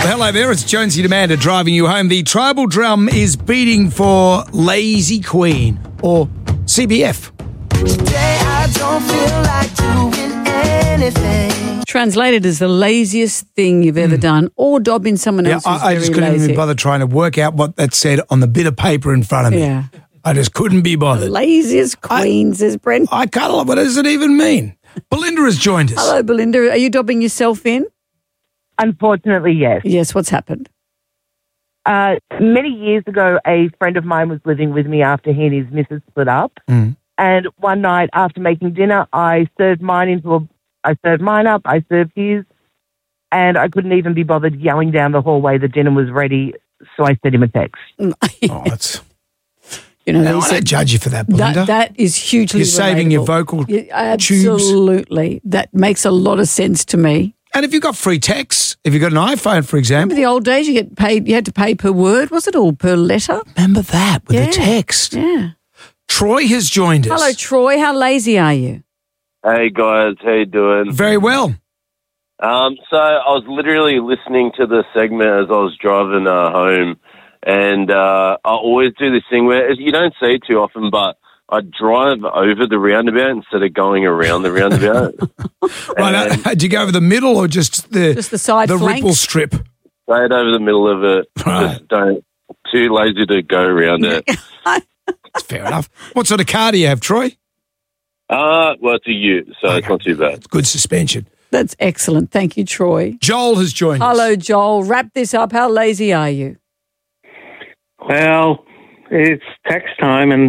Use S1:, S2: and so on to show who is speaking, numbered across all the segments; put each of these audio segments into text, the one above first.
S1: Hello there, it's Jonesy Demander driving you home. The tribal drum is beating for Lazy Queen, or CBF.
S2: Today I don't feel like doing anything.
S3: Translated as the laziest thing you've ever done, or dobbing someone else who's
S1: I just
S3: very
S1: couldn't
S3: lazy.
S1: even bother trying to work out what that said on the bit of paper in front of me.
S3: Yeah.
S1: I just couldn't be bothered.
S3: Laziest queen, says Brent.
S1: I can't, what does it even mean? Belinda has joined us.
S3: Hello, Belinda. Are you dobbing yourself in?
S4: Unfortunately, yes.
S3: Yes, what's happened?
S4: Many years ago, a friend of mine was living with me after he and his missus split up. And one night after making dinner, I served mine up, I served his, and I couldn't even be bothered yelling down the hallway the dinner was ready, so I sent him a text.
S1: That's...
S3: You know,
S1: I don't judge you for that, Belinda.
S3: That is hugely
S1: You're saving your
S3: relatable.
S1: vocal tubes.
S3: Absolutely. That makes a lot of sense to me.
S1: And if you've got free texts, if you've got an iPhone, for example.
S3: Remember the old days you had to pay per word, was it, or per letter?
S1: Remember that with the text.
S3: Yeah.
S1: Troy has joined us.
S3: Hello, Troy. How lazy are you?
S5: Hey guys, how you doing?
S1: Very well.
S5: So I was literally listening to the segment as I was driving home, and I always do this thing where you don't see it too often, but I drive over the roundabout instead of going around the roundabout.
S1: Right, do you go over the middle or just the
S3: side
S1: the
S3: flanks?
S1: ripple strip?
S5: Right over the middle of it.
S1: Right.
S5: Just don't. Too lazy to go around it.
S1: That's fair enough. What sort of car do you have, Troy?
S5: Well, it's a Ute, so it's not too bad.
S1: It's good suspension.
S3: That's excellent. Thank you, Troy.
S1: Joel has joined us.
S3: Hello, Joel. Wrap this up. How lazy are you?
S6: Well, it's text time, and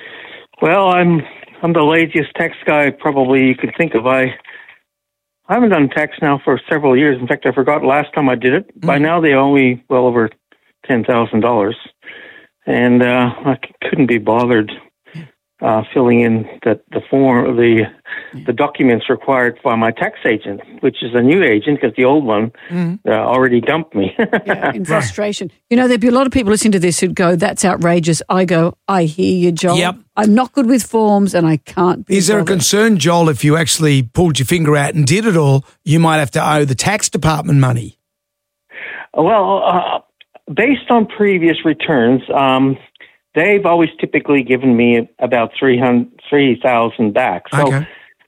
S6: I'm the laziest text guy probably you could think of. I haven't done text now for several years. In fact, I forgot last time I did it. By now, they owe me well over $10,000, and I couldn't be bothered filling in the form, the documents required by my tax agent, which is a new agent because the old one already dumped me.
S3: In frustration. You know, there'd be a lot of people listening to this who'd go, that's outrageous. I go, I hear you, Joel.
S1: Yep.
S3: I'm not good with forms and I can't be
S1: Is there a
S3: bothered.
S1: concern, Joel, if you actually pulled your finger out and did it all, you might have to owe the tax department money?
S6: Well, based on previous returns, they've always typically given me about $3,000 back. So
S1: Okay.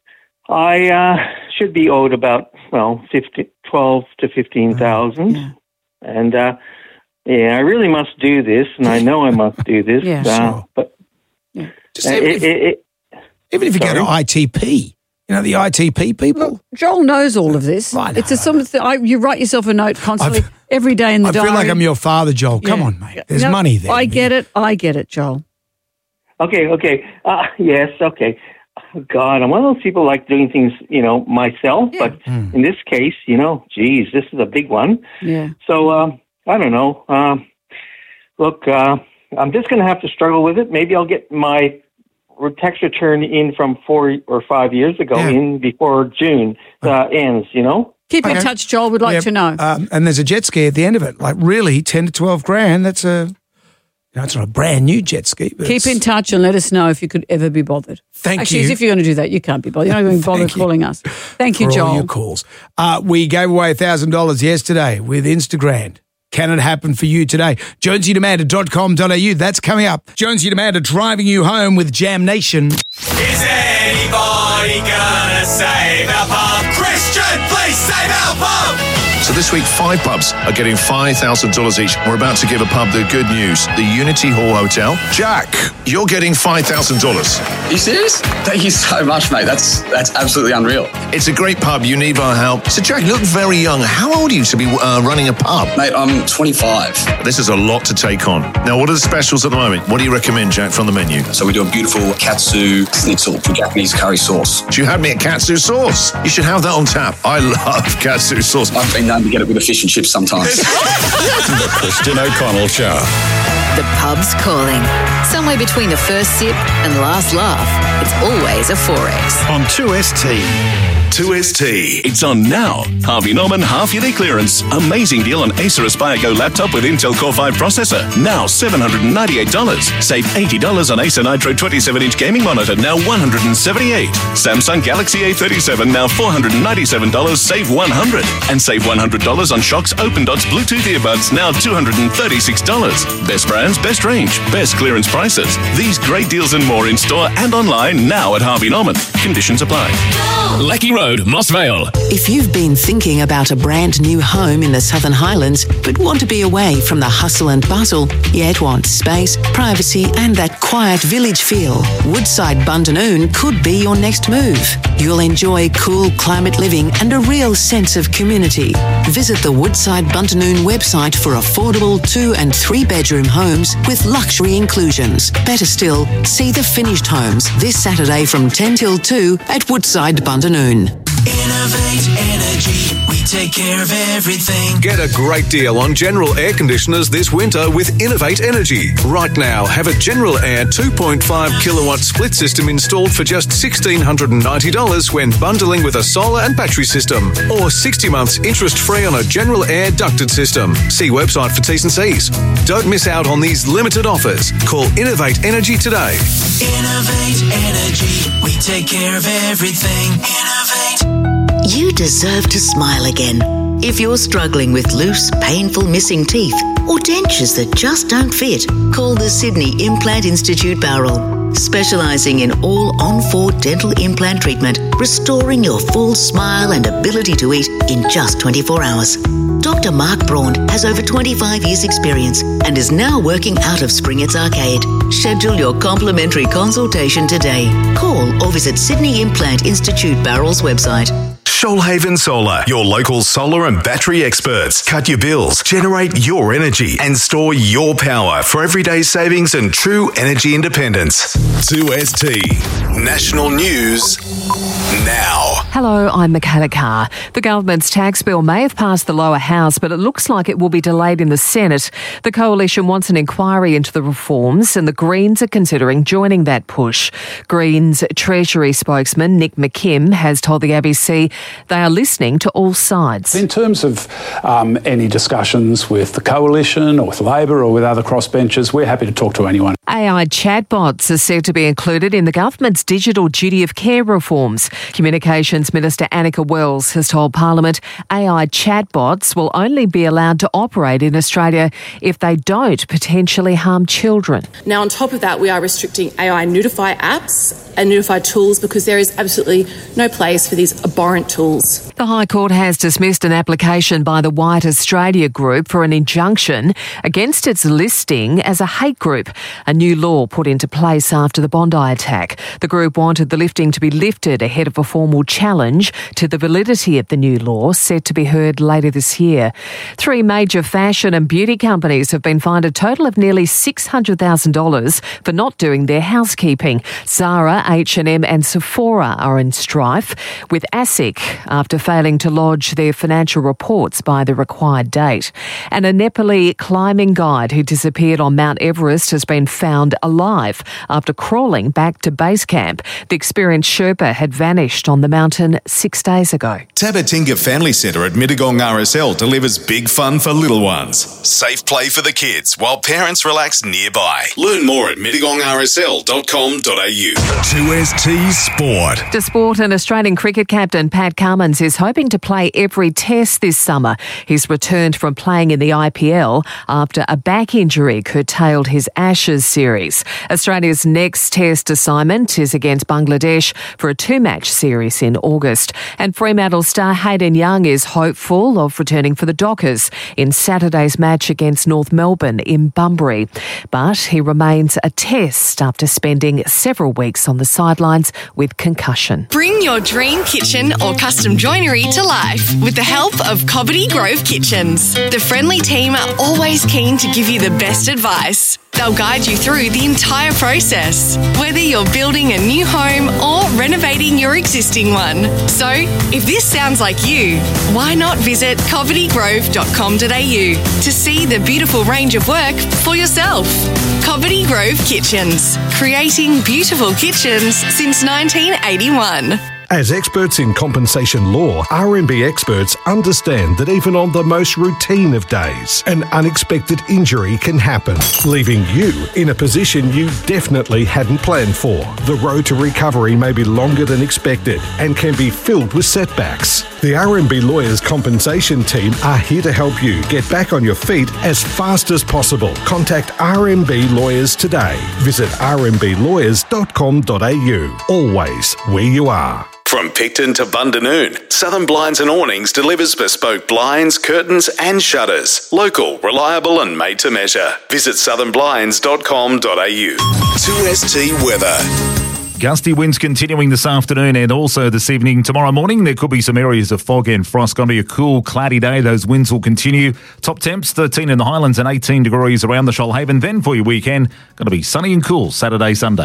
S6: I should be owed about, $12,000 to $15,000. And, I really must do this, and I know I must do this.
S3: Yeah,
S1: sure.
S6: But
S1: Just even if you go to ITP, you know, the ITP people.
S3: Look, Joel knows all of this.
S1: I know.
S3: It's a something. You write yourself a note constantly, every day in the
S1: I
S3: diary.
S1: feel like I'm your father, Joel. Come
S3: Yeah.
S1: on, mate. There's
S3: No,
S1: money there.
S3: I get it, Joel.
S6: Okay. Yes, okay. God, I'm one of those people like doing things, myself.
S3: Yeah.
S6: But in this case, geez, this is a big one.
S3: Yeah.
S6: So, I don't know. Look, I'm just going to have to struggle with it. Maybe I'll get my tax return in from 4 or 5 years ago in before June ends,
S3: Keep in
S1: Okay.
S3: touch, Joel. We'd like to know.
S1: And there's a jet ski at the end of it. Like really, 10 to 12 grand. That's it's not a brand new jet ski. But
S3: Keep in touch and let us know if you could ever be bothered.
S1: Thank
S3: Actually,
S1: you.
S3: as if you're going to do that, you can't be bothered. You're not going to bother
S1: Thank you.
S3: calling us. Thank you,
S1: for
S3: Joel.
S1: all your calls. We gave away $1,000 yesterday with Instagram. Can it happen for you today? JonesyDemander.com.au. That's coming up. Jonesy Demander driving you home with Jam Nation.
S7: Is anybody gonna save our pub? Christian, please save our pub!
S8: So this week, 5 pubs are getting $5,000 each. We're about to give a pub the good news. The Unity Hall Hotel. Jack, you're getting $5,000.
S9: Are you serious? Thank you so much, mate. That's absolutely unreal.
S8: It's a great pub. You need our help. So, Jack, you look very young. How old are you to be running a pub?
S9: Mate, I'm 25.
S8: This is a lot to take on. Now, what are the specials at the moment? What do you recommend, Jack, from the menu?
S9: So we do a beautiful katsu schnitzel with Japanese curry sauce.
S8: You had me at katsu sauce. You should have that on tap. I love katsu sauce.
S9: I've been known to get it with a fish and chips sometimes.
S7: The Christian O'Connell Show.
S10: The pub's calling. Somewhere between the first sip and last laugh, it's always a 4X.
S11: On 2ST. 2ST. It's on now. Harvey Norman half-yearly clearance. Amazing deal on Acer Aspire Go laptop with Intel Core 5 processor. Now $798. Save $80 on Acer Nitro 27-inch gaming monitor. Now $178. Samsung Galaxy A37. Now $497. Save $100. And save $100 on Shox Open Dots Bluetooth earbuds. Now $236. Best brands, best range, best clearance prices. These great deals and more in store and online now at Harvey Norman. Conditions apply.
S12: Lecky Road, Moss Vale.
S13: If you've been thinking about a brand new home in the Southern Highlands but want to be away from the hustle and bustle, yet want space, privacy and that quiet village feel, Woodside Bundanoon could be your next move. You'll enjoy cool climate living and a real sense of community. Visit the Woodside Bundanoon website for affordable 2 and 3 bedroom homes with luxury inclusions. Better still, see the finished homes this Saturday from 10 till 2 at Woodside Bundanoon.
S7: Innovate Energy. We take care of everything.
S14: Get a great deal on General air conditioners this winter with Innovate Energy. Right now, have a General Air 2.5 kilowatt split system installed for just $1,690 when bundling with a solar and battery system, or 60 months interest-free on a General Air ducted system. See website for T's and C's. Don't miss out on these limited offers. Call Innovate Energy today.
S7: Innovate Energy. We take care of everything. Innovate.
S15: You deserve to smile again. If you're struggling with loose, painful missing teeth or dentures that just don't fit, call the Sydney Implant Institute Bowral, specialising in all on-4 dental implant treatment, restoring your full smile and ability to eat in just 24 hours. Dr. Mark Braun has over 25 years' experience and is now working out of Springett's Arcade. Schedule your complimentary consultation today. Call or visit Sydney Implant Institute Bowral's website.
S16: Shoalhaven Solar, your local solar and battery experts. Cut your bills, generate your energy, and store your power for everyday savings and true energy independence. 2ST. National News now.
S17: Hello, I'm Michaela Carr. The government's tax bill may have passed the lower house, but it looks like it will be delayed in the Senate. The coalition wants an inquiry into the reforms, and the Greens are considering joining that push. Greens Treasury spokesman Nick McKim has told the ABC they are listening to all sides.
S18: In terms of any discussions with the coalition or with Labor or with other crossbenchers, we're happy to talk to anyone.
S17: AI chatbots are said to be included in the government's digital duty of care reforms. Communications Minister Annika Wells has told Parliament AI chatbots will only be allowed to operate in Australia if they don't potentially harm children.
S19: Now, on top of that, we are restricting AI Notify apps and Notify tools because there is absolutely no place for these abhorrent tools.
S17: The High Court has dismissed an application by the White Australia Group for an injunction against its listing as a hate group, a new law put into place after the Bondi attack. The group wanted the lifting to be lifted ahead of a formal challenge to the validity of the new law set to be heard later this year. 3 major fashion and beauty companies have been fined a total of nearly $600,000 for not doing their housekeeping. Zara, H&M and Sephora are in strife with ASIC after failing to lodge their financial reports by the required date. And a Nepali climbing guide who disappeared on Mount Everest has been found alive after crawling back to base camp. The experienced Sherpa had vanished on the mountain 6 days ago.
S20: Tabatinga Family Centre at Mittagong RSL delivers big fun for little ones. Safe play for the kids while parents relax nearby. Learn more at mittagongrsl.com.au.
S16: 2ST Sport.
S17: To sport, an Australian cricket captain, Pat Cummins, is hoping to play every test this summer. He's returned from playing in the IPL after a back injury curtailed his Ashes series. Australia's next test assignment is against Bangladesh for a 2-match series in August. And Fremantle star Hayden Young is hopeful of returning for the Dockers in Saturday's match against North Melbourne in Bunbury. But he remains a test after spending several weeks on the sidelines with concussion.
S21: Bring your dream kitchen or custom joinery to life with the help of Cobbitty Grove Kitchens. The friendly team are always keen to give you the best advice. They'll guide you through the entire process, whether you're building a new home or renovating your existing one. So, if this sounds like you, why not visit covertygrove.com.au to see the beautiful range of work for yourself. Coverty Grove Kitchens, creating beautiful kitchens since 1981.
S22: As experts in compensation law, RMB experts understand that even on the most routine of days, an unexpected injury can happen, leaving you in a position you definitely hadn't planned for. The road to recovery may be longer than expected and can be filled with setbacks. The RMB Lawyers Compensation Team are here to help you get back on your feet as fast as possible. Contact RMB Lawyers today. Visit rmblawyers.com.au. Always where you are.
S14: From Picton to Bundanoon, Southern Blinds and Awnings delivers bespoke blinds, curtains and shutters. Local, reliable and made to measure. Visit southernblinds.com.au.
S16: 2ST weather.
S23: Gusty winds continuing this afternoon and also this evening. Tomorrow morning, there could be some areas of fog and frost. Going to be a cool, cloudy day. Those winds will continue. Top temps, 13 in the Highlands and 18 degrees around the Shoalhaven. Then for your weekend, going to be sunny and cool Saturday, Sunday.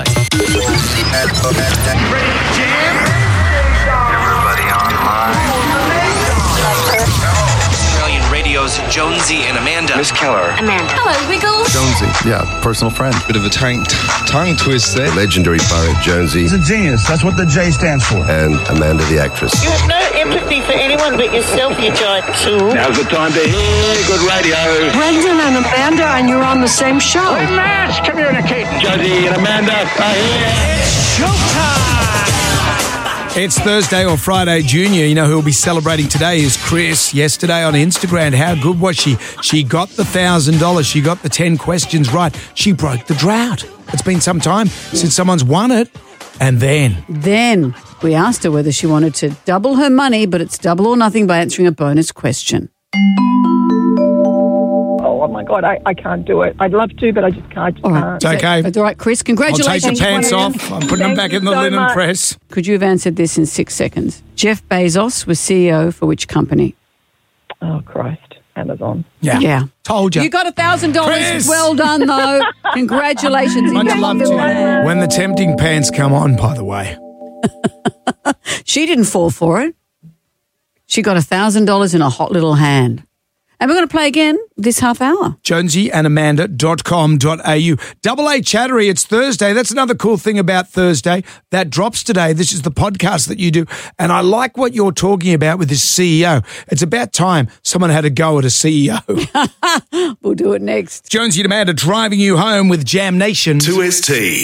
S24: Jonesy and Amanda.
S25: Miss Keller.
S24: Amanda. Hello, Wiggles.
S25: Jonesy, yeah, personal friend. Bit of a tongue twist there.
S26: Legendary poet Jonesy.
S25: He's a genius. That's what the J stands for.
S26: And Amanda the actress.
S27: You have no empathy for anyone but yourself, you giant tool.
S25: Now's the time to hear good radio.
S27: Brendan and Amanda, and you're on the same show.
S25: We're mass communicating. Jonesy and Amanda are here. It's showtime.
S1: It's Thursday or Friday Junior. You know who will be celebrating today is Chris. Yesterday on Instagram, how good was she? She got the $1,000. She got the 10 questions right. She broke the drought. It's been some time since someone's won it. And then
S3: we asked her whether she wanted to double her money, but it's double or nothing by answering a bonus question.
S28: Oh my God, I can't do it. I'd love to, but I just can't.
S3: All right.
S1: It's okay.
S3: All right, Chris, congratulations.
S1: I'll take the pants off. I'm putting them back in the linen press.
S3: Could you have answered this in 6 seconds? Jeff Bezos was CEO for which company?
S28: Oh, Christ. Amazon.
S3: Yeah.
S1: Told you.
S3: You got $1,000.
S1: Chris!
S3: Well done, though. Congratulations.
S1: Much love to you. When the tempting pants come on, by the way.
S3: She didn't fall for it. She got $1,000 in a hot little hand. And we're going to play again this half hour.
S1: JonesyandAmanda.com.au. Double A Chattery, it's Thursday. That's another cool thing about Thursday. That drops today. This is the podcast that you do. And I like what you're talking about with this CEO. It's about time someone had a go at a CEO.
S3: We'll do it next.
S1: Jonesy and Amanda driving you home with Jam Nation.
S16: 2ST.